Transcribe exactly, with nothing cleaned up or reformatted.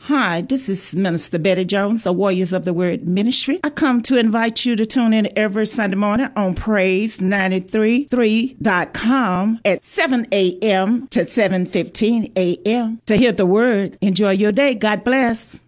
Hi, this is Minister Betty Jones, the Warriors of the Word Ministry. I come to invite you to tune in every Sunday morning on praise ninety-three three dot com at seven a.m. to seven fifteen a.m. to hear the word. Enjoy your day. God bless.